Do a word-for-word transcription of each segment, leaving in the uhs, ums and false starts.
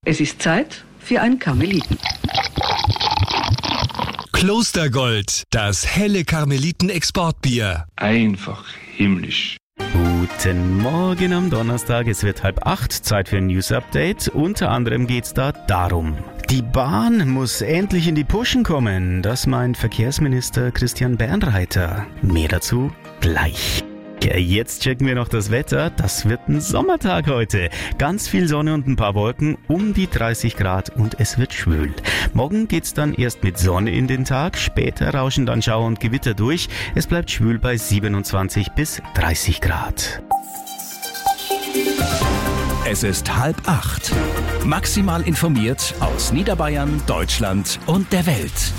Es ist Zeit für ein Karmeliten. Klostergold, das helle Karmeliten-Exportbier. Einfach himmlisch. Guten Morgen am Donnerstag, es wird halb acht, Zeit für ein News-Update. Unter anderem geht's da darum: Die Bahn muss endlich in die Puschen kommen, das meint Verkehrsminister Christian Bernreiter. Mehr dazu gleich. Ja, jetzt checken wir noch das Wetter. Das wird ein Sommertag heute. Ganz viel Sonne und ein paar Wolken, um die dreißig Grad und es wird schwül. Morgen geht's dann erst mit Sonne in den Tag, später rauschen dann Schauer und Gewitter durch. Es bleibt schwül bei siebenundzwanzig bis dreißig Grad. Es ist halb acht. Maximal informiert aus Niederbayern, Deutschland und der Welt.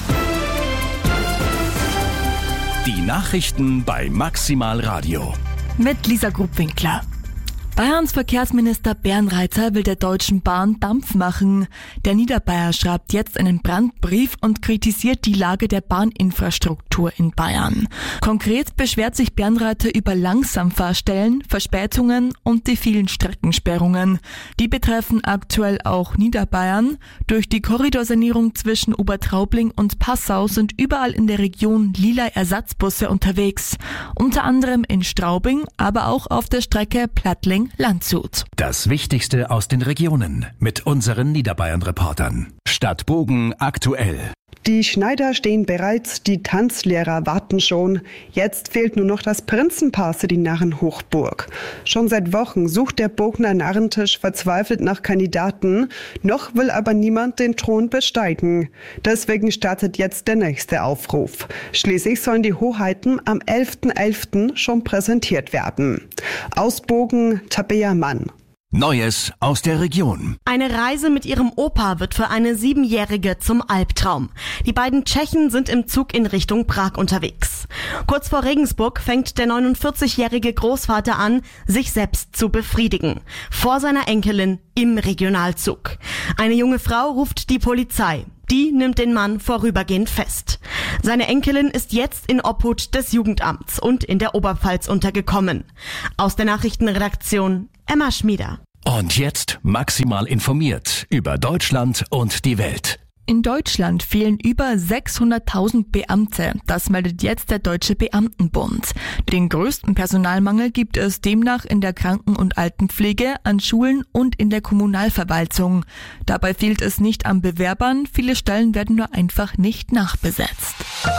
Die Nachrichten bei Maximal Radio. Mit Lisa Grubwinkler. Bayerns Verkehrsminister Bernreiter will der Deutschen Bahn Dampf machen. Der Niederbayer schreibt jetzt einen Brandbrief und kritisiert die Lage der Bahninfrastruktur in Bayern. Konkret beschwert sich Bernreiter über Langsamfahrstellen, Verspätungen und die vielen Streckensperrungen. Die betreffen aktuell auch Niederbayern. Durch die Korridorsanierung zwischen Obertraubling und Passau sind überall in der Region lila Ersatzbusse unterwegs. Unter anderem in Straubing, aber auch auf der Strecke Plattling-Landshut. Das Wichtigste aus den Regionen mit unseren Niederbayern-Reportern. Stadtbogen aktuell. Die Schneider stehen bereits, die Tanzlehrer warten schon. Jetzt fehlt nur noch das Prinzenpaar für die Narrenhochburg. Schon seit Wochen sucht der Bogner Narrentisch verzweifelt nach Kandidaten. Noch will aber niemand den Thron besteigen. Deswegen startet jetzt der nächste Aufruf. Schließlich sollen die Hoheiten am elften elften schon präsentiert werden. Aus Bogen Tabea Mann. Neues aus der Region. Eine Reise mit ihrem Opa wird für eine Siebenjährige zum Albtraum. Die beiden Tschechen sind im Zug in Richtung Prag unterwegs. Kurz vor Regensburg fängt der neunundvierzigjährige Großvater an, sich selbst zu befriedigen. Vor seiner Enkelin im Regionalzug. Eine junge Frau ruft die Polizei. Die nimmt den Mann vorübergehend fest. Seine Enkelin ist jetzt in Obhut des Jugendamts und in der Oberpfalz untergekommen. Aus der Nachrichtenredaktion Emma Schmieder. Und jetzt maximal informiert über Deutschland und die Welt. In Deutschland fehlen über sechshunderttausend Beamte. Das meldet jetzt der Deutsche Beamtenbund. Den größten Personalmangel gibt es demnach in der Kranken- und Altenpflege, an Schulen und in der Kommunalverwaltung. Dabei fehlt es nicht an Bewerbern, viele Stellen werden nur einfach nicht nachbesetzt.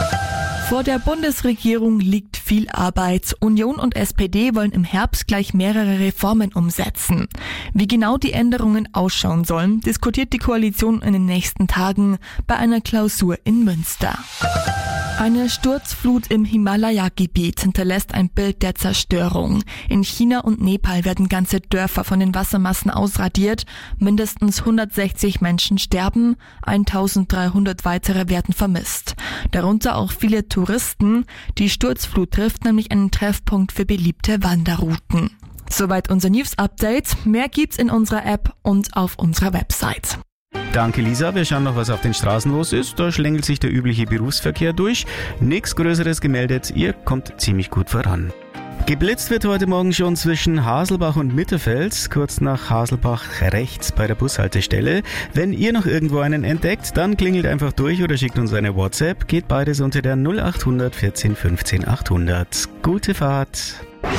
Vor der Bundesregierung liegt viel Arbeit. Union und S P D wollen im Herbst gleich mehrere Reformen umsetzen. Wie genau die Änderungen ausschauen sollen, diskutiert die Koalition in den nächsten Tagen bei einer Klausur in Münster. Eine Sturzflut im Himalaya-Gebiet hinterlässt ein Bild der Zerstörung. In China und Nepal werden ganze Dörfer von den Wassermassen ausradiert. Mindestens hundertsechzig Menschen sterben, eintausenddreihundert weitere werden vermisst. Darunter auch viele Touristen. Die Sturzflut trifft nämlich einen Treffpunkt für beliebte Wanderrouten. Soweit unser News-Update. Mehr gibt's in unserer App und auf unserer Website. Danke Lisa, wir schauen noch, was auf den Straßen los ist. Da schlängelt sich der übliche Berufsverkehr durch. Nichts Größeres gemeldet, ihr kommt ziemlich gut voran. Geblitzt wird heute Morgen schon zwischen Haselbach und Mitterfeld, kurz nach Haselbach rechts bei der Bushaltestelle. Wenn ihr noch irgendwo einen entdeckt, dann klingelt einfach durch oder schickt uns eine WhatsApp. Geht beides unter der null acht hundert vierzehn fünfzehn achthundert. Gute Fahrt!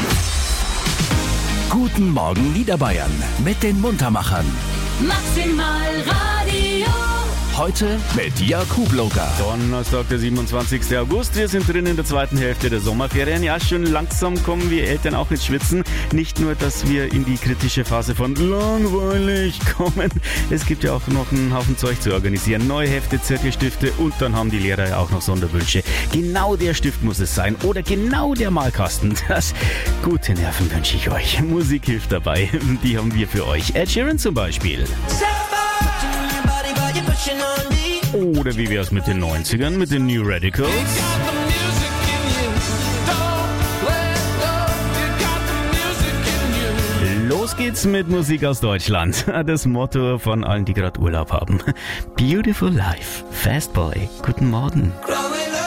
Guten Morgen Niederbayern mit den Muntermachern. Maximal Radio. Heute mit Jakub Loga. Donnerstag, der siebenundzwanzigsten August. Wir sind drin in der zweiten Hälfte der Sommerferien. Ja, schon langsam kommen wir Eltern auch ins Schwitzen. Nicht nur, dass wir in die kritische Phase von langweilig kommen. Es gibt ja auch noch einen Haufen Zeug zu organisieren. Neue Hefte, Zirkelstifte und dann haben die Lehrer ja auch noch Sonderwünsche. Genau der Stift muss es sein oder genau der Malkasten. Das gute Nerven wünsche ich euch. Musik hilft dabei. Die haben wir für euch. Ed Sheeran zum Beispiel. Oder wie wär's mit den neunzigern, mit den New Radicals? Los geht's mit Musik aus Deutschland. Das Motto von allen, die gerade Urlaub haben. Beautiful Life. Fast Boy. Guten Morgen.